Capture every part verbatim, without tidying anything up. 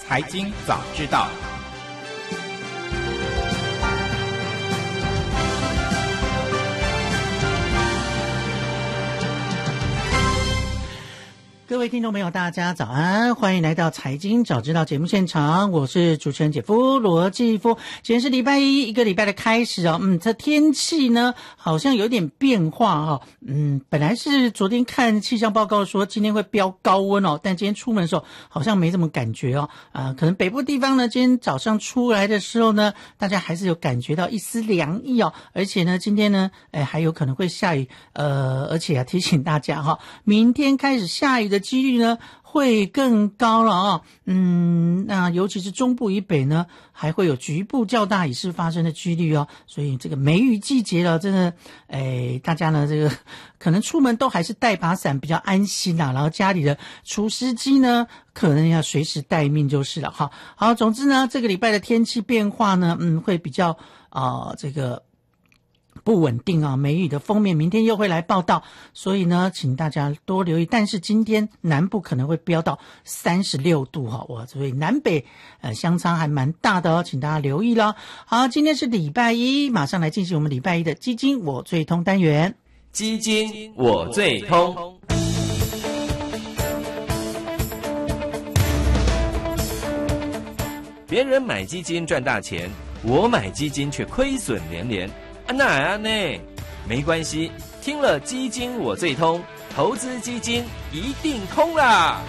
财经早知道。 各位听众朋友大家早安，欢迎来到财经早知道节目现场，我是主持人姐夫罗继夫。今天是礼拜一，一个礼拜的开始哦。嗯，这天气呢好像有点变化哦。嗯，本来是昨天看气象报告说今天会飙高温哦，但今天出门的时候好像没什么感觉哦。啊、呃，可能北部地方呢，今天早上出来的时候呢，大家还是有感觉到一丝凉意哦。而且呢，今天呢，哎，还有可能会下雨。呃，而且啊，提醒大家哈、哦，明天开始下雨的几率呢会更高了啊、哦，嗯，那尤其是中部以北呢，还会有局部较大雨势发生的几率哦。所以这个梅雨季节了，真的，哎，大家呢这个可能出门都还是带把伞比较安心啦。然后家里的除湿机呢，可能要随时待命就是了哈。好，总之呢，这个礼拜的天气变化呢，嗯，会比较啊、呃、这个。不稳定啊，梅雨的封面明天又会来报道，所以呢，请大家多留意。但是今天南部可能会飙到三十六度哈，哇，所以南北呃相差还蛮大的哦，请大家留意了。好，今天是礼拜一，马上来进行我们礼拜一的基金我最通单元。 基金我最通。别人买基金赚大钱，我买基金却亏损连连。啊那啊呢？没关系，听了基金我最通，投资基金一定通啦！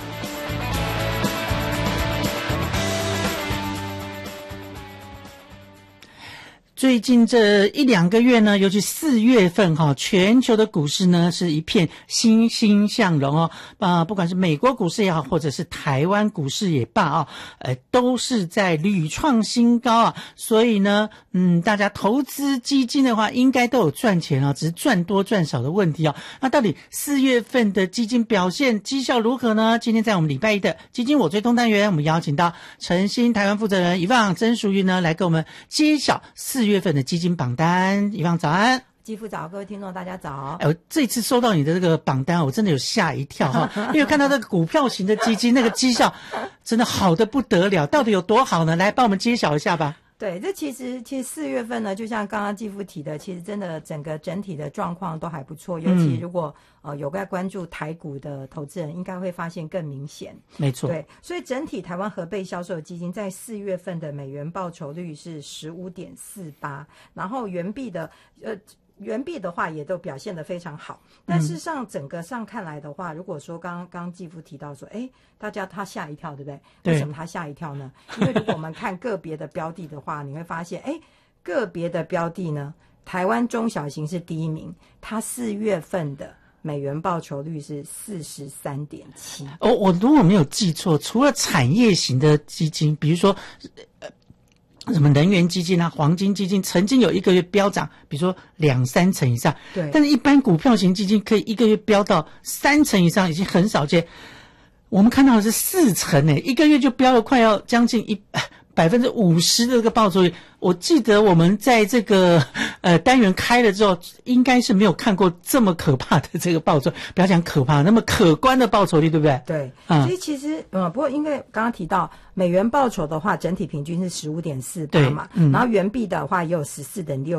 最近这一两个月呢，尤其四月份哈，全球的股市呢是一片欣欣向荣哦。啊、呃，不管是美国股市也好，或者是台湾股市也罢啊，呃，都是在屡创新高啊。所以呢，嗯，大家投资基金的话，应该都有赚钱啊，只是赚多赚少的问题啊。那到底四月份的基金表现绩效如何呢？今天在我们礼拜一的基金我最通单元，我们邀请到晨星台湾负责人以旺曾淑云呢，来给我们揭晓四月份的基金榜单。以旺早安。 继父早，各位听众大家早。 哎，我这次收到你的这个榜单，我真的有吓一跳哈，因为看到这个股票型的基金那个绩效真的好得不得了，到底有多好呢？来帮我们揭晓一下吧。 对，这其实其实四月份呢，就像刚刚继父提的，其实真的整个整体的状况都还不错，尤其如果、嗯、呃有在关注台股的投资人，应该会发现更明显。 没错， 对，所以整体台湾核备销售基金在四月份的美元报酬率是 十五点四八， 然后元币的呃。元币的话也都表现得非常好，但事实上整个上看来的话，如果说刚刚继父提到说，哎，大家他吓一跳，对不对？ 对。 为什么他吓一跳呢？因为如果我们看个别的标的的话，你会发现，哎，个别的标的呢，台湾中小型是第一名，它四月份的美元报酬率是 四十三点七。 哦，我如果没有记错，除了产业型的基金，比如说呃什么能源基金啊、黄金基金，曾经有一个月飙涨，比如说两三成以上。 对。 但是一般股票型基金可以一个月飙到三成以上，已经很少见。我们看到的是四成诶，一个月就飙了快要将近一百分之五十的这个报酬率。我记得我们在这个呃单元开了之后，应该是没有看过这么可怕的这个报酬，不要讲可怕，那么可观的报酬率，对不对？ 对， 嗯， 所以其实呃，不过因为刚刚提到美元报酬的话，整体平均是 十五点四八 嘛，嗯，然后元币的话也有 十四点六。